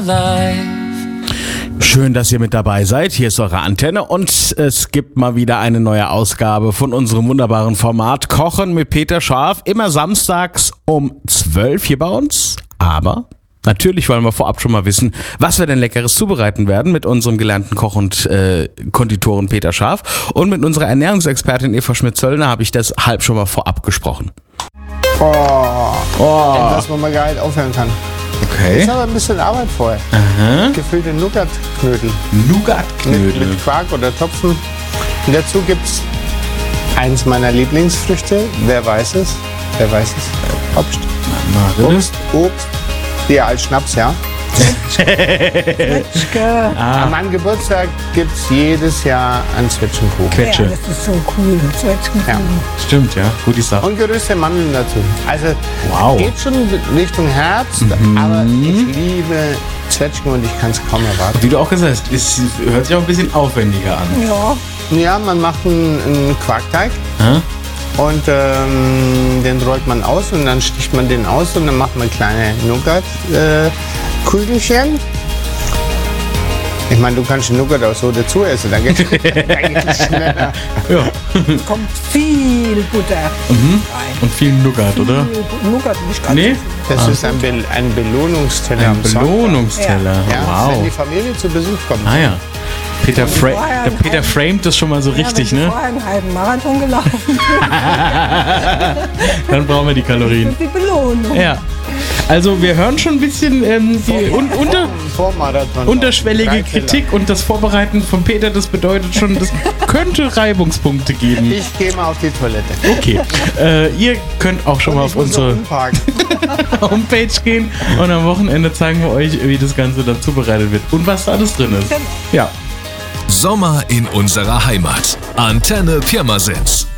Schön, dass ihr mit dabei seid. Hier ist eure Antenne und es gibt mal wieder eine neue Ausgabe von unserem wunderbaren Format Kochen mit Peter Scharf. Immer samstags um 12 hier bei uns. Aber natürlich wollen wir vorab schon mal wissen, was wir denn Leckeres zubereiten werden mit unserem gelernten Koch und Konditoren Peter Scharf. Und mit unserer Ernährungsexpertin Eva Schmidt-Zöllner habe ich das halb schon mal vorab gesprochen. Etwas, wo man gar nicht aufhören kann. Okay. Ist aber ein bisschen Arbeit vorher. Aha. Gefüllte Nougat-Knödel. Nougat-Knödel. Mit Quark oder Topfen. Und dazu gibt es eins meiner Lieblingsfrüchte. Wer weiß es? Obst. Ja, als Schnaps, ja. Zwetschge. An meinem Geburtstag gibt es jedes Jahr einen Zwetschgenkuchen. Quetsche. Ja, das ist so cool. Zwetschgenkuchen. Ja. Stimmt, ja. Gute Sache. Und geröstete Mandeln dazu. Also Wow. geht schon Richtung Herbst, aber ich liebe Zwetschgen und ich kann es kaum erwarten. Wie du auch gesagt hast, es hört sich auch ein bisschen aufwendiger an. Ja. Ja, man macht einen Quarkteig. Hä? Und den rollt man aus und dann sticht man den aus und dann macht man kleine Nougat-Kügelchen. Ich meine, du kannst den Nougat auch so dazu essen, dann geht es schneller. Ja. Kommt viel Butter rein. Und viel Nougat, oder? Viel Nougat nicht ganz. Nee? Das ist ein Belohnungsteller Ein am Sonntag. Belohnungsteller. Ja, wenn die Wow. Familie zu Besuch kommt. Ah ja. Der vorher Peter framet das schon mal so richtig, wenn ne? vorher einen halben Marathon gelaufen. Dann brauchen wir die Kalorien. Das ist die Belohnung. Ja. Also wir hören schon ein bisschen die Vormarathon. unterschwellige 3 Teller. Kritik und das Vorbereiten von Peter, das bedeutet schon, das könnte Reibungspunkte geben. Ich gehe mal auf die Toilette. Okay, ihr könnt auch schon mal auf Ich muss noch unsere umparken. Homepage gehen und am Wochenende zeigen wir euch, wie das Ganze dann zubereitet wird und was da alles drin ist. Ja. Sommer in unserer Heimat. Antenne Pirmasens.